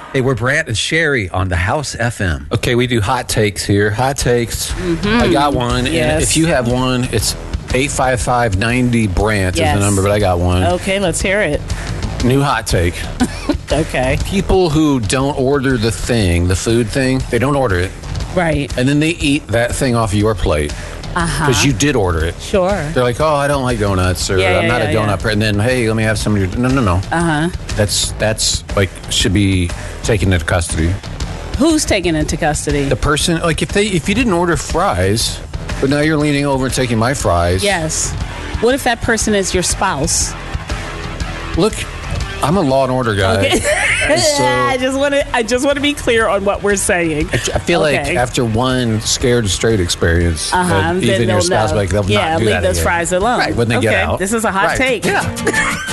Hey, we're Brant and Sherry on the House FM. Okay, we do hot takes here. Hot takes. I got one. Yes. And if you have one, it's 855-90-BRANT is Yes. the number, but I got one. Okay, let's hear it. New hot take. Okay. People who don't order the food thing, they don't order it, Right. and then they eat that thing off your plate because you did order it. Sure. They're like, oh, I don't like donuts, or Yeah, I'm not a donut. And then, hey, let me have some of your... No. That's like, should be taken into custody. Who's taken into custody? The person, like, if you didn't order fries, but now you're leaning over and taking my fries. Yes. What if that person is your spouse? Look, I'm a Law and Order guy. Okay. So I just want to be clear on what we're saying. I feel like after one scared straight experience, that then even they'll your spouse know. like they'll not do leave that those again. fries alone. Right, when they get out. This is a hot Right. take. Yeah.